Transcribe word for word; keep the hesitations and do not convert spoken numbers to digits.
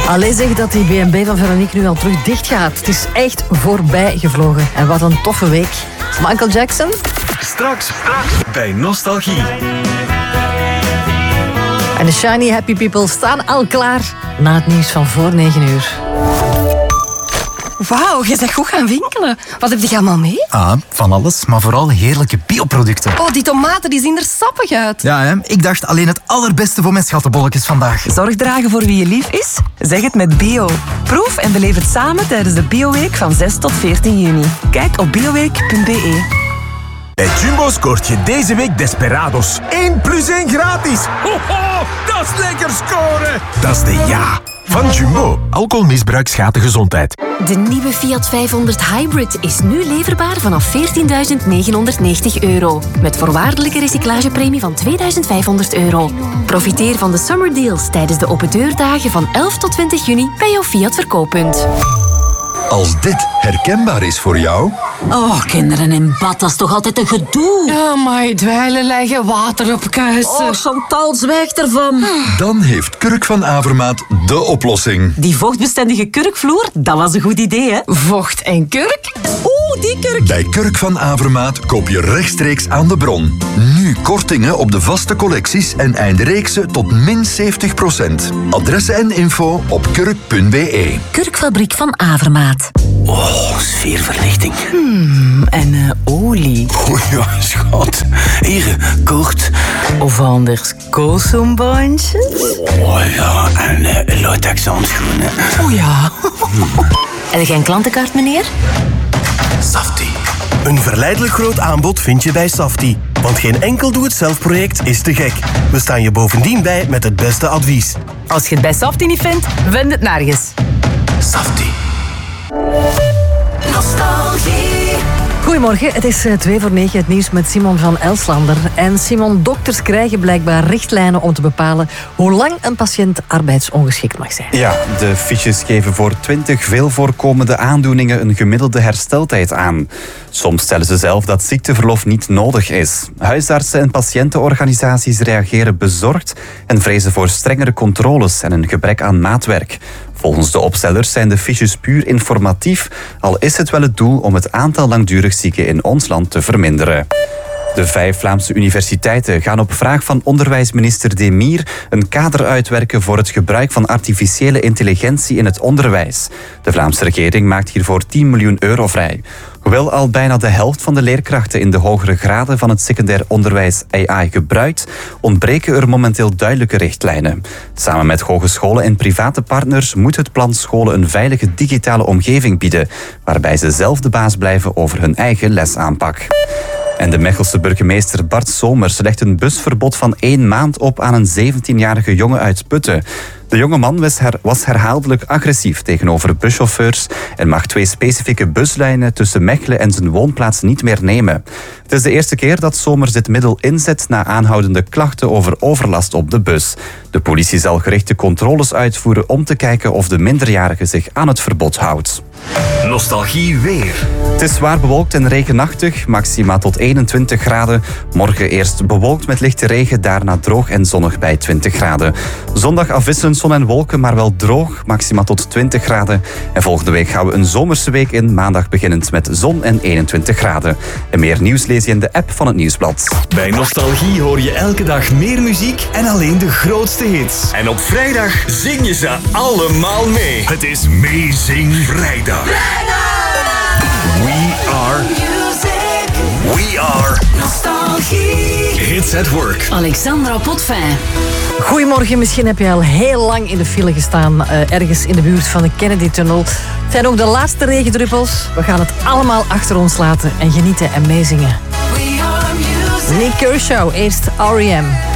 Allee zeg dat die B en B van Veronique nu al terug dicht gaat. Het is echt voorbij gevlogen. En wat een toffe week. Michael Jackson? Straks, straks bij Nostalgie. En de Shiny Happy People staan al klaar na het nieuws van voor negen uur. Wauw, je bent goed gaan winkelen. Wat heb je allemaal mee? Ah, van alles, maar vooral heerlijke bioproducten. Oh, die tomaten die zien er sappig uit. Ja, hè? Ik dacht alleen het allerbeste voor mijn schattenbolletjes vandaag. Zorg dragen voor wie je lief is? Zeg het met bio. Proef en beleef het samen tijdens de Bioweek van zes tot veertien juni. Kijk op bioweek punt b e. Bij Jumbo scoort je deze week Desperados. één plus één gratis. Ho, ho, dat is lekker scoren. Dat is de ja van Jumbo. Alcoholmisbruik schaadt de gezondheid. De nieuwe Fiat vijfhonderd Hybrid is nu leverbaar vanaf veertienduizend negenhonderdnegentig euro. Met voorwaardelijke recyclagepremie van tweeduizend vijfhonderd euro. Profiteer van de summer deals tijdens de open deurdagen van elf tot twintig juni bij jouw Fiat verkooppunt. Als dit herkenbaar is voor jou... Oh, kinderen in bad, dat is toch altijd een gedoe? Ja, maar je dweilen leggen water op kuisen. Oh, Chantal, zwijg ervan. Dan heeft Kurk van Avermaat de oplossing. Die vochtbestendige kurkvloer, dat was een goed idee, hè? Vocht en kurk? Oeh, die kurk. Bij Kurk van Avermaat koop je rechtstreeks aan de bron. Nu kortingen op de vaste collecties en eindreeksen tot min zeventig procent. Adressen en info op kurk punt b e. Kurkfabriek van Avermaat. Oh, sfeerverlichting. Hmm, en uh, olie. Oh ja, schat. Hier, kort. Of anders koolsoembandjes. Oh ja, en uh, latex handschoenen. Oh ja. Heb jij een klantenkaart, meneer? Safti. Een verleidelijk groot aanbod vind je bij Safti. Want geen enkel doe-het-zelf-project is te gek. We staan je bovendien bij met het beste advies. Als je het bij Safti niet vindt, vind het nergens. Safti. Nostalgie. Goedemorgen, het is twee voor negen, het nieuws met Simon van Elslander. En Simon, dokters krijgen blijkbaar richtlijnen om te bepalen hoe lang een patiënt arbeidsongeschikt mag zijn. Ja, de fiches geven voor twintig veel voorkomende aandoeningen een gemiddelde hersteltijd aan. Soms stellen ze zelf dat ziekteverlof niet nodig is. Huisartsen en patiëntenorganisaties reageren bezorgd en vrezen voor strengere controles en een gebrek aan maatwerk. Volgens de opstellers zijn de fiches puur informatief, al is het wel het doel om het aantal langdurig zieken in ons land te verminderen. De vijf Vlaamse universiteiten gaan op vraag van onderwijsminister Demir een kader uitwerken voor het gebruik van artificiële intelligentie in het onderwijs. De Vlaamse regering maakt hiervoor tien miljoen euro vrij. Hoewel al bijna de helft van de leerkrachten in de hogere graden van het secundair onderwijs A I gebruikt, ontbreken er momenteel duidelijke richtlijnen. Samen met hogescholen en private partners moet het plan scholen een veilige digitale omgeving bieden, waarbij ze zelf de baas blijven over hun eigen lesaanpak. En de Mechelse burgemeester Bart Somers legt een busverbod van één maand op aan een zeventienjarige jongen uit Putten. De jonge man was, her, was herhaaldelijk agressief tegenover buschauffeurs en mag twee specifieke buslijnen tussen Mechelen en zijn woonplaats niet meer nemen. Het is de eerste keer dat Somers dit middel inzet na aanhoudende klachten over overlast op de bus. De politie zal gerichte controles uitvoeren om te kijken of de minderjarige zich aan het verbod houdt. Nostalgie weer. Het is zwaar bewolkt en regenachtig, maxima tot eenentwintig graden. Morgen eerst bewolkt met lichte regen, daarna droog en zonnig bij twintig graden. Zondag afwisselend zon en wolken, maar wel droog, maxima tot twintig graden. En volgende week gaan we een zomerse week in, maandag beginnend met zon en eenentwintig graden. En meer nieuws lees je in de app van het Nieuwsblad. Bij Nostalgie hoor je elke dag meer muziek en alleen de grootste hits. En op vrijdag zing je ze allemaal mee. Het is Meezing Vrijdag. We are music. We are Nostalgie. Hits at work. Alexandra Potvin. Goedemorgen, misschien heb je al heel lang in de file gestaan, uh, ergens in de buurt van de Kennedy-tunnel. Het zijn ook de laatste regendruppels. We gaan het allemaal achter ons laten en genieten en meezingen. We are music. Nick Kershaw, eerst R E M.